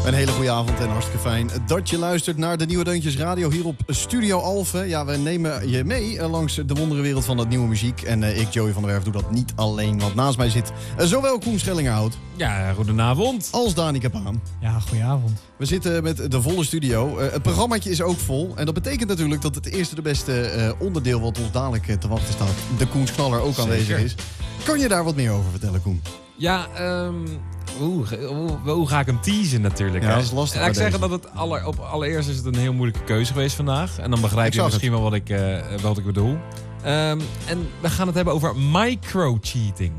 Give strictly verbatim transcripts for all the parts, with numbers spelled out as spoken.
Een hele goede avond en hartstikke fijn dat je luistert naar de Nieuwe Deuntjes Radio hier op Studio Alphen. Ja, we nemen je mee langs de wonderenwereld van dat nieuwe muziek. En uh, ik, Joey van der Werf, doe dat niet alleen, want naast mij zit uh, zowel Koen Schellinghout. Ja, goedenavond. Als Danica Paan. Ja, goedenavond. We zitten met de volle studio. Uh, het programmaatje is ook vol. En dat betekent natuurlijk dat het eerste de beste uh, onderdeel wat ons dadelijk uh, te wachten staat, de Koens Knaller, ook Zeker. aanwezig is. Kan je daar wat meer over vertellen, Koen? Ja, um, hoe, hoe, hoe ga ik hem teasen natuurlijk? Ja, hè? dat is lastig. Laat ik bij zeggen deze. dat het aller, op allereerst is het een heel moeilijke keuze geweest vandaag. En dan begrijp Ik je zag misschien wel wat ik, uh, wat ik bedoel. Um, en we gaan het hebben over micro-cheating.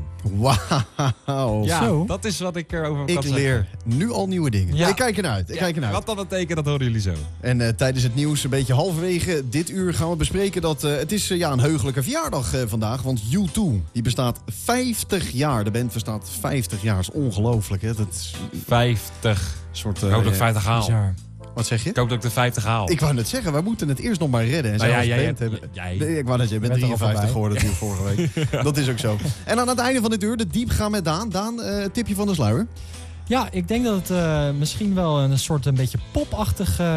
Wauw. Ja, Zo. dat is wat ik erover Ik kan leer zeggen. nu al nieuwe dingen. Ja. Ik kijk ernaar uit. Ik Ja, kijk ernaar uit. wat dat betekent, dat horen jullie zo. En uh, tijdens het nieuws, een beetje halverwege dit uur, gaan we bespreken dat uh, het is uh, ja, een heugelijke verjaardag uh, vandaag. Want U twee, die bestaat vijftig jaar. De band bestaat vijftig jaar. Dat is ongelooflijk, hè? Dat is vijftig. een soort... Ik Uh, hoop dat ik ja. vijftig haal. Bizar. Wat zeg je? Ik hoop dat ik de vijftig haal. Ik wou net zeggen, wij moeten het eerst nog maar redden. En Nou zo ja, als jij band hebt- hebben... jij- Nee, ik wou net, je bent bent er al drieënvijftig voorbij. geworden natuurlijk vorige week. Dat is ook zo. En aan het einde van dit uur, de diep gaan met Daan. Daan, uh, tipje van de sluier. Ja, ik denk dat het uh, misschien wel een soort een beetje popachtig, uh,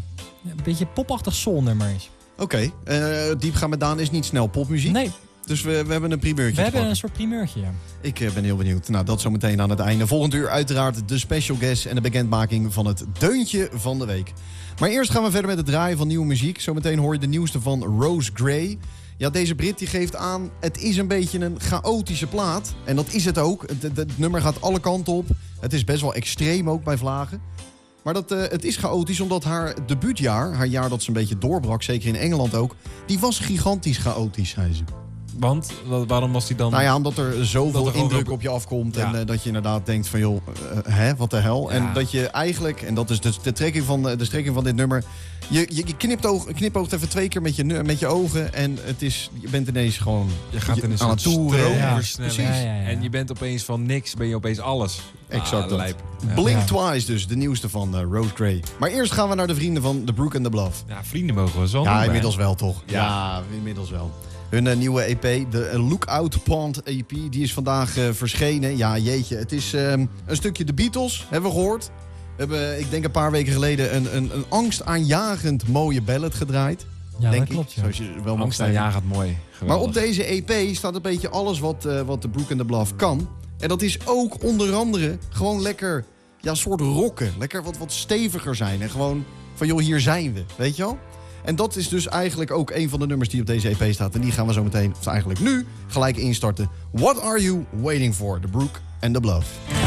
een beetje popachtig soulnummer is. Oké, okay. uh, diep gaan met Daan is niet snel popmuziek. Nee, Dus we, we hebben een primeurtje we hebben gepakt. een soort primeurtje. Ja. Ik uh, ben heel benieuwd. Nou, dat zometeen aan het einde. Volgend uur uiteraard de special guest en de bekendmaking van het deuntje van de week. Maar eerst gaan we verder met het draaien van nieuwe muziek. Zometeen hoor je de nieuwste van Rose Gray. Ja, deze Brit die geeft aan, het is een beetje een chaotische plaat. En dat is het ook. Het, het, het nummer gaat alle kanten op. Het is best wel extreem ook bij vlagen. Maar dat, uh, het is chaotisch omdat haar debuutjaar, haar jaar dat ze een beetje doorbrak, zeker in Engeland ook, die was gigantisch chaotisch, zei ze. Want, wa- waarom was die dan... Nou ja, omdat er zoveel Dat er gewoon indruk ook- op je afkomt. Ja. En uh, dat je inderdaad denkt van, joh, uh, hè, wat de hel. Ja. En dat je eigenlijk, en dat is de, de, trekking, van, de strekking van dit nummer. Je, je, je knipoogt, knipoogt even twee keer met je, nu- met je ogen. En het is, je bent ineens gewoon Je gaat in een aan soort het toeren. Ja, stroomversnelling. precies. Ja, ja, ja. En je bent opeens van niks, ben je opeens alles. Exact Ah, dat. lijp. Ja. Blink Ja. Twice dus, de nieuwste van uh, Rose Gray. Maar eerst gaan we naar de vrienden van The Brook and the Bluff. Ja, vrienden mogen we zo Ja, noemen, inmiddels hè? wel toch? Ja, Ja. inmiddels wel. Hun uh, nieuwe E P, de uh, Lookout Pond E P, die is vandaag uh, verschenen. Ja, jeetje, het is um, een stukje The Beatles, hebben we gehoord. We hebben, ik denk een paar weken geleden, een, een, een angstaanjagend mooie ballad gedraaid. Ja, denk dat klopt. ik, Ja. zoals je wel mag Angst aan zeggen. ja gaat mooi. Maar Geweldig. op deze E P staat een beetje alles wat, uh, wat The Brook and the Bluff kan. En dat is ook onder andere gewoon lekker, ja, soort rocken. Lekker wat, wat steviger zijn. En gewoon van, joh, hier zijn we, weet je wel? En dat is dus eigenlijk ook een van de nummers die op deze E P staat. En die gaan we zo meteen, of eigenlijk nu, gelijk instarten. What are you waiting for? The Brook and the Bluff.